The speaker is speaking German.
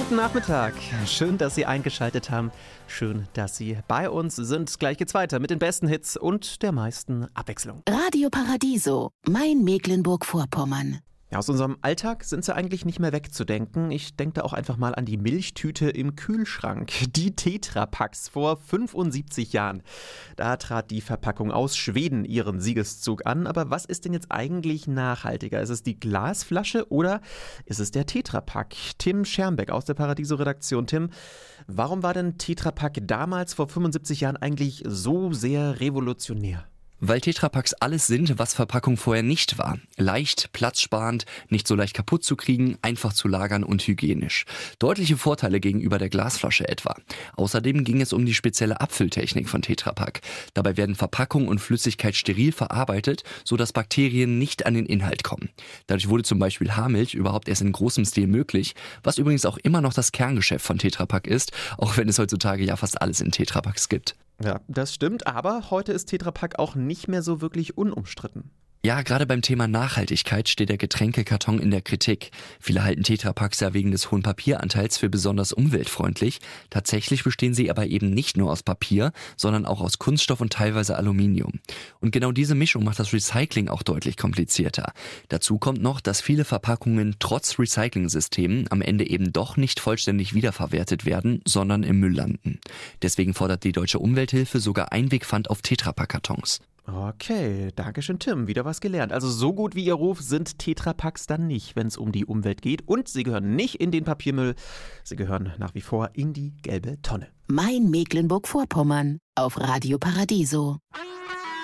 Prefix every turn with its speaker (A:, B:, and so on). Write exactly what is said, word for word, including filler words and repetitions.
A: Guten Nachmittag. Schön, dass Sie eingeschaltet haben. Schön, dass Sie bei uns sind. Gleich geht's weiter mit den besten Hits und der meisten Abwechslung.
B: Radio Paradiso, mein Mecklenburg-Vorpommern.
A: Ja, aus unserem Alltag sind sie eigentlich nicht mehr wegzudenken. Ich denke da auch einfach mal an die Milchtüte im Kühlschrank. Die Tetra Paks vor fünfundsiebzig Jahren. Da trat die Verpackung aus Schweden ihren Siegeszug an. Aber was ist denn jetzt eigentlich nachhaltiger? Ist es die Glasflasche oder ist es der Tetra Pak? Tim Schermbeck aus der Paradiso-Redaktion. Tim, warum war denn Tetra Pak damals vor fünfundsiebzig Jahren eigentlich so sehr revolutionär?
C: Weil Tetra Paks alles sind, was Verpackung vorher nicht war. Leicht, platzsparend, nicht so leicht kaputt zu kriegen, einfach zu lagern und hygienisch. Deutliche Vorteile gegenüber der Glasflasche etwa. Außerdem ging es um die spezielle Abfülltechnik von Tetra Pak. Dabei werden Verpackung und Flüssigkeit steril verarbeitet, sodass Bakterien nicht an den Inhalt kommen. Dadurch wurde zum Beispiel Haarmilch überhaupt erst in großem Stil möglich, was übrigens auch immer noch das Kerngeschäft von Tetra Pak ist, auch wenn es heutzutage ja fast alles in Tetra Paks gibt.
A: Ja, das stimmt, aber heute ist Tetra Pak auch nicht mehr so wirklich unumstritten.
C: Ja, gerade beim Thema Nachhaltigkeit steht der Getränkekarton in der Kritik. Viele halten Tetra Paks ja wegen des hohen Papieranteils für besonders umweltfreundlich. Tatsächlich bestehen sie aber eben nicht nur aus Papier, sondern auch aus Kunststoff und teilweise Aluminium. Und genau diese Mischung macht das Recycling auch deutlich komplizierter. Dazu kommt noch, dass viele Verpackungen trotz Recycling-Systemen am Ende eben doch nicht vollständig wiederverwertet werden, sondern im Müll landen. Deswegen fordert die Deutsche Umwelthilfe sogar Einwegpfand auf Tetra Pak-Kartons.
A: Okay, danke schön, Tim. Wieder was gelernt. Also so gut wie Ihr Ruf sind Tetra Paks dann nicht, wenn es um die Umwelt geht. Und sie gehören nicht in den Papiermüll. Sie gehören nach wie vor in die gelbe Tonne.
B: Mein Mecklenburg-Vorpommern auf Radio Paradiso.